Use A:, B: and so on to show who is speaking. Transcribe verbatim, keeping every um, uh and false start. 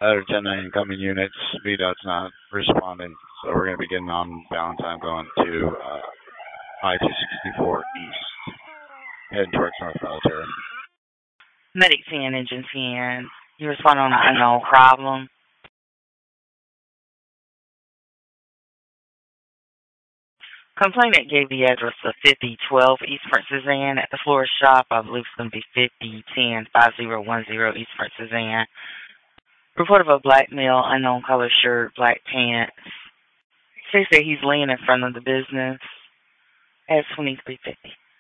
A: Out of ten incoming units, V DOT's not responding, so we're going to be getting on Valentine going to uh, I two sixty-four East, heading towards North Military.
B: Medic ten, Engine ten. You respond on an unknown problem. Complainant gave the address of fifty twelve East Princess Anne at the florist shop. I believe it's going to be fifty ten fifty ten East Princess Anne. Report of a black male, unknown color shirt, black pants. Says that he's laying in front of the business at twenty-three fifty.